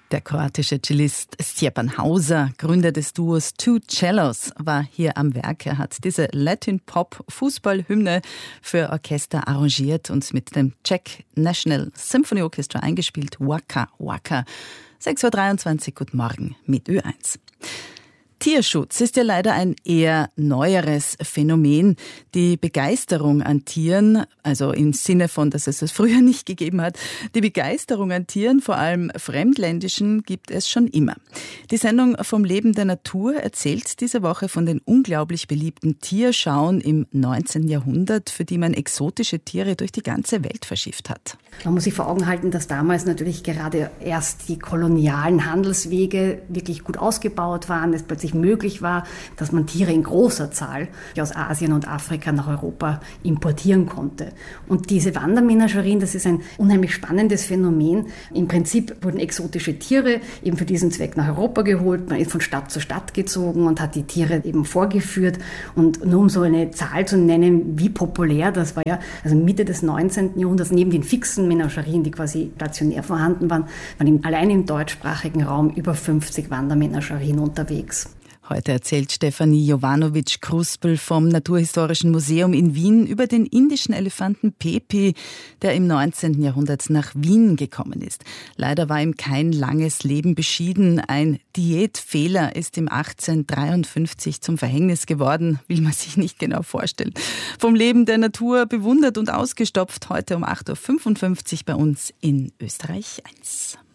Der kroatische Cellist Stjepan Hauser, Gründer des Duos Two Cellos, war hier am Werk. Er hat diese Latin-Pop-Fußball-Hymne für Orchester arrangiert und mit dem Czech National Symphony Orchestra eingespielt. Waka Waka. 6.23 Uhr, guten Morgen mit Ö1. Tierschutz ist ja leider ein eher neueres Phänomen. Die Begeisterung an Tieren, also im Sinne von, dass es früher nicht gegeben hat, die Begeisterung an Tieren, vor allem fremdländischen, gibt es schon immer. Die Sendung Vom Leben der Natur erzählt diese Woche von den unglaublich beliebten Tierschauen im 19. Jahrhundert, für die man exotische Tiere durch die ganze Welt verschifft hat. Man muss sich vor Augen halten, dass damals natürlich gerade erst die kolonialen Handelswege wirklich gut ausgebaut waren, es plötzlich möglich war, dass man Tiere in großer Zahl aus Asien und Afrika nach Europa importieren konnte. Und diese Wandermenagerien, das ist ein unheimlich spannendes Phänomen. Im Prinzip wurden exotische Tiere eben für diesen Zweck nach Europa geholt. Man ist von Stadt zu Stadt gezogen und hat die Tiere eben vorgeführt. Und nur um so eine Zahl zu nennen, wie populär das war, ja, also Mitte des 19. Jahrhunderts, neben den fixen Menagerien, die quasi stationär vorhanden waren, waren allein im deutschsprachigen Raum über 50 Wandermenagerien unterwegs. Heute erzählt Stefanie Jovanovic-Kruspel vom Naturhistorischen Museum in Wien über den indischen Elefanten Pepi, der im 19. Jahrhundert nach Wien gekommen ist. Leider war ihm kein langes Leben beschieden. Ein Diätfehler ist ihm 1853 zum Verhängnis geworden, will man sich nicht genau vorstellen. Vom Leben der Natur bewundert und ausgestopft, heute um 8.55 Uhr bei uns in Österreich 1.